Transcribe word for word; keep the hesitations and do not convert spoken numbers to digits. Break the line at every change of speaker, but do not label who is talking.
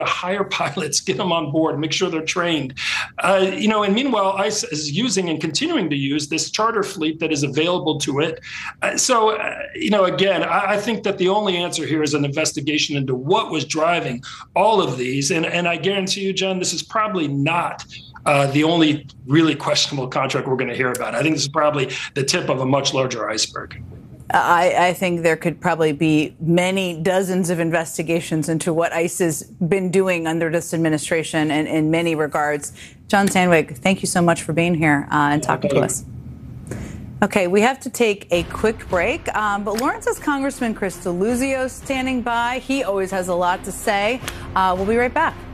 hire pilots, get them on board, make sure they're trained. Uh, you know, and meanwhile, ICE is using and continuing to use this charter fleet that is available to it. Uh, so, uh, you know, again, I, I think that the only answer here is an investigation into what was driving all of these. And, and I guarantee you, Jen, this is probably not uh, the only really questionable contract we're going to hear about. I think this is probably the tip of a much larger iceberg.
I, I think there could probably be many dozens of investigations into what ICE has been doing under this administration and in many regards. John Sandvik, thank you so much for being here uh, and talking to us. Okay, we have to take a quick break, um, but Lawrence's Congressman Chris Deluzio standing by. He always has a lot to say. Uh, we'll be right back.